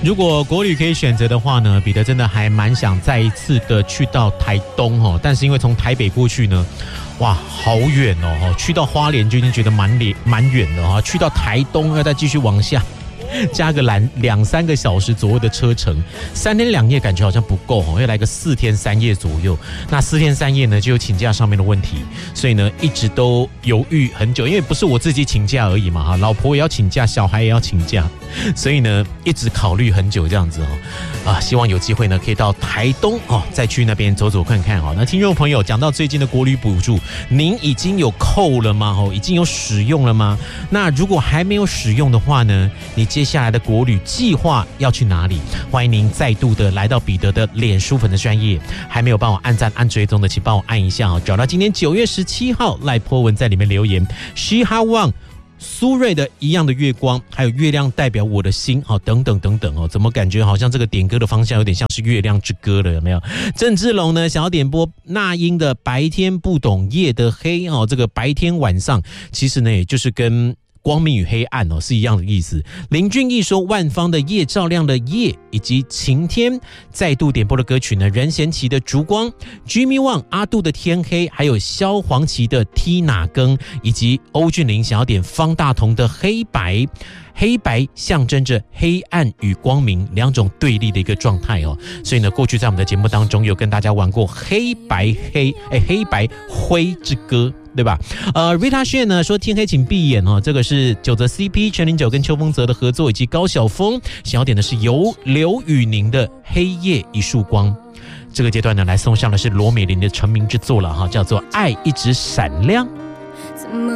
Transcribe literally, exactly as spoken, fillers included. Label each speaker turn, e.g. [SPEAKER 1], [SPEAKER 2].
[SPEAKER 1] 如果国旅可以选择的话呢，彼得真的还蛮想再一次的去到台东哦，但是因为从台北过去呢，哇，好远哦，去到花莲就已经觉得蛮蛮远的哈，去到台东要再继续往下。加个两两三个小时左右的车程，三天两夜感觉好像不够哦，要来个四天三夜左右。那四天三夜呢，就有请假上面的问题，所以呢一直都犹豫很久，因为不是我自己请假而已嘛哈，老婆也要请假，小孩也要请假，所以呢一直考虑很久这样子哦。啊，希望有机会呢可以到台东哦，再去那边走走看看哈。那听众朋友讲到最近的国旅补助，您已经有扣了吗？哦，已经有使用了吗？那如果还没有使用的话呢，你接下来的国旅计划要去哪里？欢迎您再度的来到彼得的脸书粉的专页，还没有帮我按赞按追踪的，请帮我按一下哦。找到今天九月十七号赖po文在里面留言，西哈旺。苏芮的一样的月光，还有月亮代表我的心，哦，等等等等哦，怎么感觉好像这个点歌的方向有点像是月亮之歌了，有没有？郑志龙呢想要点播那英的白天不懂夜的黑哦，这个白天晚上其实呢也就是跟光明与黑暗哦是一样的意思。林俊逸说万芳的夜照亮的夜，以及晴天再度点播的歌曲呢，任贤齐的烛光， Jimmy Wang 阿杜的天黑，还有萧煌奇的踢哪更，以及欧俊霖想要点方大同的黑白。黑白象征着黑暗与光明两种对立的一个状态哦，所以呢，过去在我们的节目当中有跟大家玩过黑白黑哎黑白灰之歌，对吧？呃 ，Rita 炫呢说天黑请闭眼哦，这个是九泽 C P 全零九跟邱锋泽的合作，以及高晓峰想要点的是由刘宇宁的黑夜一束光。这个阶段呢，来送上的是罗美玲的成名之作了哈，叫做《爱一直闪亮》。